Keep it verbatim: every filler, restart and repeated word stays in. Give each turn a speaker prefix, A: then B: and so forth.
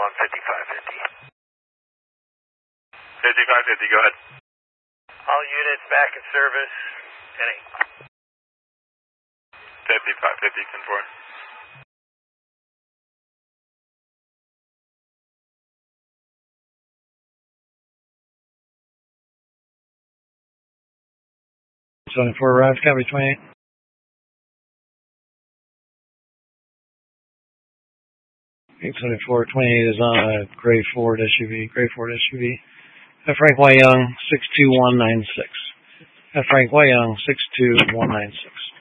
A: on fifty-five fifty.
B: fifty-five fifty, go ahead.
A: All units back in service. Any.
B: fifty-five fifty, ten four.
C: seventy-four arrived, copy twenty-eight. eight seventy-four, twenty-eight is on a gray Ford S U V, gray Ford S U V. F. Frank Y. Young, six two one nine six. F. Frank Y. Young, six two one nine six.